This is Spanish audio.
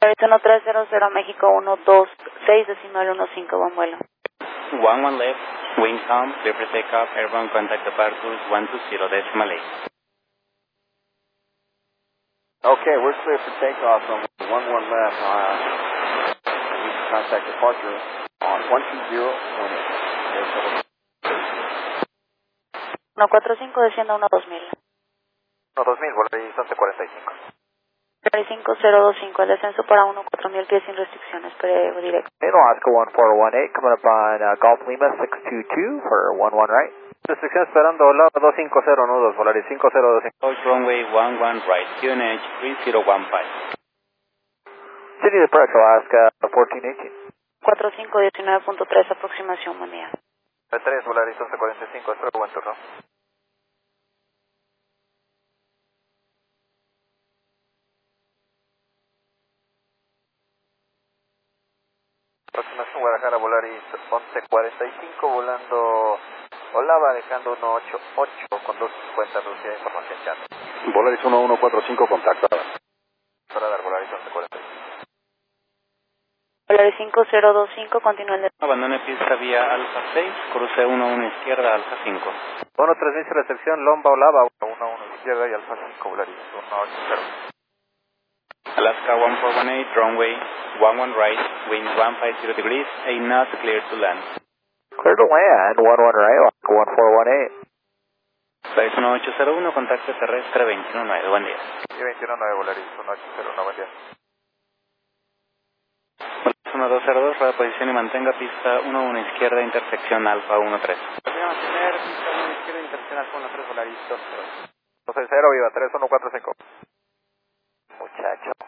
Polaris 1300 México 126 decimal 15, buen vuelo. 11 left, wind calm, clear for takeoff, airborne contact departures 120 decimal 8. Okay, we're clear for takeoff on 11 left. We can contact departure on 120.8. 145 descienda 12000. 2000, Polaris 1145. Polaris 5025, el descenso para 14000 pies sin restricciones, pero directo. Alaska 1418, coming up on Golf Lima 622 for 11 right. Restricción esperando Lava 250 nudos, Polaris 5025. Approach runway 11 right, QNH 3015. City Departure Alaska 1418. 4519.3, aproximación, buen día. 3, Polaris 1145, espero buen turno. Aproximación Guadalajara, Volaris 1145, volando Olava, dejando 188 con 250, reducida de información chance. Volaris 1145, contactada. Para dar Volaris 1145. Polaris 5025, continúa el descenso. Abandone pista vía Alfa 6, cruce 11 izquierda, Alfa 5. 13000 recepción, Lomba Olava, 11 izquierda y Alfa 5, Volaris 180. Alaska 1418, runway 11 right, wind 150 degrees, 8 knots, clear to land. Clear to land, 11 right, Alaska 1418. Polaris 1801, contacto terrestre 219, buen día. Y 219, Volaris 1801, buen día. 1202, rueda posición y mantenga pista 11 izquierda, intersección Alfa 13. Voy a mantener pista 1 izquierda, intersección Alfa 13, Volaris 260, viva 3145. Muchacho.